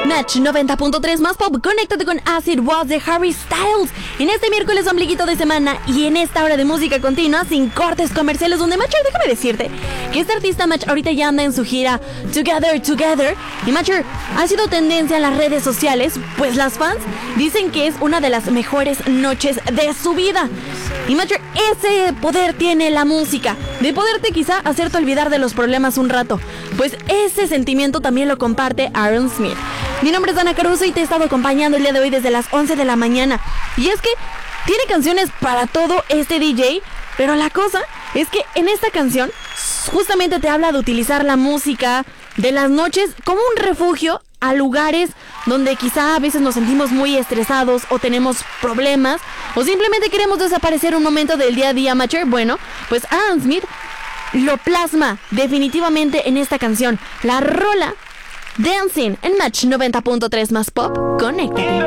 Match 90.3 más pop, conéctate con Acid Was de Harry Styles en este miércoles ombliguito de semana y en esta hora de música continua sin cortes comerciales, donde Matcher, déjame decirte que este artista Match ahorita ya anda en su gira Together y Matcher ha sido tendencia en las redes sociales, pues las fans dicen que es una de las mejores noches de su vida. Y Matcher, ese poder tiene la música, de poderte quizá hacerte olvidar de los problemas un rato, pues ese sentimiento también lo comparte Aaron Smith. Mi nombre es Dana Caruso y te he estado acompañando el día de hoy desde las 11 de la mañana. Y es que tiene canciones para todo este DJ, pero la cosa es que en esta canción justamente te habla de utilizar la música de las noches como un refugio a lugares donde quizá a veces nos sentimos muy estresados o tenemos problemas o simplemente queremos desaparecer un momento del día a día, Matcher. Bueno, pues Aaron Smith lo plasma definitivamente en esta canción. La rola Dancing en Match 90.3 más pop, conéctate.